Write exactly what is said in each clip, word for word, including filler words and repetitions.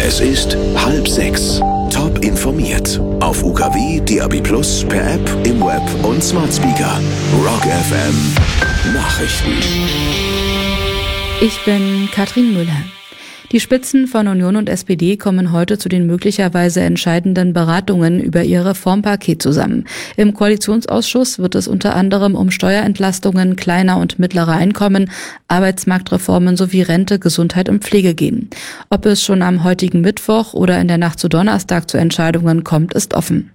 Es ist halb sechs. Top informiert. Auf U K W, D A B Plus, per App, im Web und Smart Speaker. Rock F M Nachrichten. Ich bin Katrin Müller. Die Spitzen von Union und S P D kommen heute zu den möglicherweise entscheidenden Beratungen über ihr Reformpaket zusammen. Im Koalitionsausschuss wird es unter anderem um Steuerentlastungen kleiner und mittlerer Einkommen, Arbeitsmarktreformen sowie Rente, Gesundheit und Pflege gehen. Ob es schon am heutigen Mittwoch oder in der Nacht zu Donnerstag zu Entscheidungen kommt, ist offen.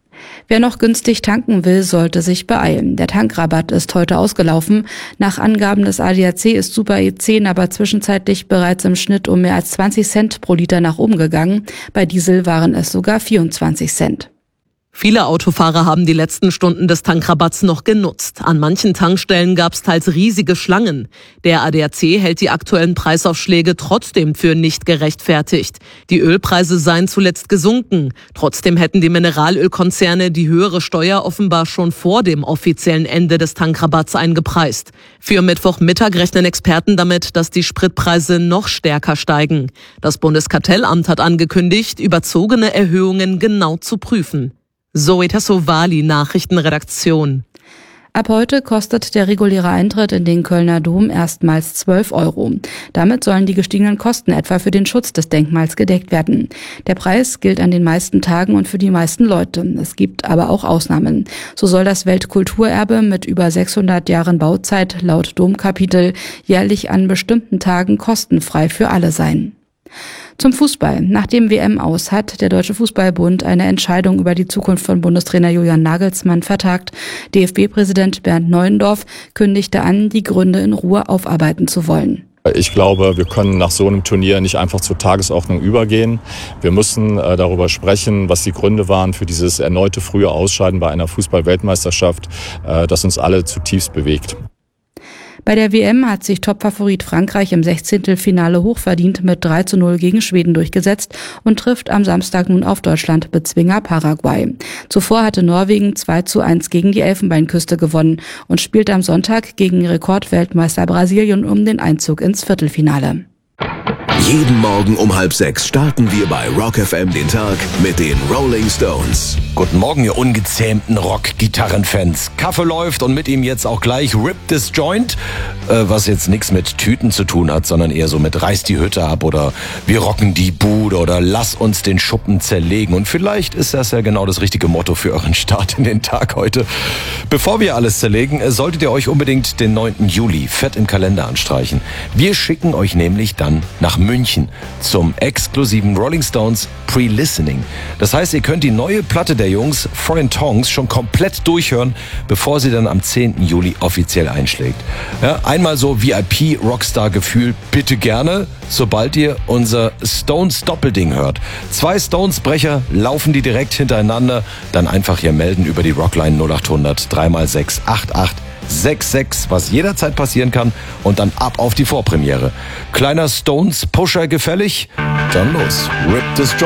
Wer noch günstig tanken will, sollte sich beeilen. Der Tankrabatt ist heute ausgelaufen. Nach Angaben des A D A C ist Super E zehn aber zwischenzeitlich bereits im Schnitt um mehr als zwanzig Cent pro Liter nach oben gegangen. Bei Diesel waren es sogar vierundzwanzig Cent. Viele Autofahrer haben die letzten Stunden des Tankrabatts noch genutzt. An manchen Tankstellen gab es teils riesige Schlangen. Der A D A C hält die aktuellen Preisaufschläge trotzdem für nicht gerechtfertigt. Die Ölpreise seien zuletzt gesunken. Trotzdem hätten die Mineralölkonzerne die höhere Steuer offenbar schon vor dem offiziellen Ende des Tankrabatts eingepreist. Für Mittwochmittag rechnen Experten damit, dass die Spritpreise noch stärker steigen. Das Bundeskartellamt hat angekündigt, überzogene Erhöhungen genau zu prüfen. Zoe Tassovali, Nachrichtenredaktion. Ab heute kostet der reguläre Eintritt in den Kölner Dom erstmals zwölf Euro. Damit sollen die gestiegenen Kosten etwa für den Schutz des Denkmals gedeckt werden. Der Preis gilt an den meisten Tagen und für die meisten Leute. Es gibt aber auch Ausnahmen. So soll das Weltkulturerbe mit über sechshundert Jahren Bauzeit laut Domkapitel jährlich an bestimmten Tagen kostenfrei für alle sein. Zum Fußball. Nach dem W M-Aus hat der Deutsche Fußballbund eine Entscheidung über die Zukunft von Bundestrainer Julian Nagelsmann vertagt. D F B-Präsident Bernd Neuendorf kündigte an, die Gründe in Ruhe aufarbeiten zu wollen. Ich glaube, wir können nach so einem Turnier nicht einfach zur Tagesordnung übergehen. Wir müssen äh, darüber sprechen, was die Gründe waren für dieses erneute frühe Ausscheiden bei einer Fußball-Weltmeisterschaft, äh, das uns alle zutiefst bewegt. Bei der W M hat sich Topfavorit Frankreich im Sechzehntelfinale hochverdient mit drei zu null gegen Schweden durchgesetzt und trifft am Samstag nun auf Deutschland-Bezwinger Paraguay. Zuvor hatte Norwegen zwei zu eins gegen die Elfenbeinküste gewonnen und spielt am Sonntag gegen Rekordweltmeister Brasilien um den Einzug ins Viertelfinale. Jeden Morgen um halb sechs starten wir bei Rock F M den Tag mit den Rolling Stones. Guten Morgen, ihr ungezähmten Rock-Gitarren-Fans. Kaffee läuft und mit ihm jetzt auch gleich Rip This Joint, äh, was jetzt nichts mit Tüten zu tun hat, sondern eher so mit Reiß die Hütte ab oder wir rocken die Bude oder lass uns den Schuppen zerlegen. Und vielleicht ist das ja genau das richtige Motto für euren Start in den Tag heute. Bevor wir alles zerlegen, solltet ihr euch unbedingt den neunten Juli fett im Kalender anstreichen. Wir schicken euch nämlich dann nach München zum exklusiven Rolling Stones Pre-Listening. Das heißt, ihr könnt die neue Platte der Jungs Foreign Tongues schon komplett durchhören, bevor sie dann am zehnten Juli offiziell einschlägt. Ja, einmal so V I P-Rockstar-Gefühl, bitte gerne, sobald ihr unser Stones-Doppelding hört. Zwei Stones-Brecher, laufen die direkt hintereinander, dann einfach hier melden über die Rockline null acht hundert drei mal sechs acht acht sechs sechs, was jederzeit passieren kann, und dann ab auf die Vorpremiere. Kleiner Stones-Pusher gefällig? Dann los, Rip This Joint.